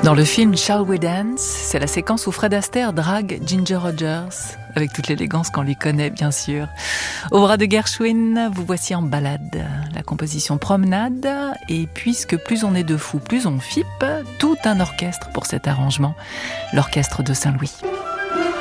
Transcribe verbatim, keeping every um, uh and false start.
Dans le film Shall We Dance, c'est la séquence où Fred Astaire drague Ginger Rogers, avec toute l'élégance qu'on lui connaît bien sûr. Au bras de Gershwin, vous voici en balade, la composition Promenade, et puisque plus on est de fous, plus on fippe, tout un orchestre pour cet arrangement, l'orchestre de Saint-Louis.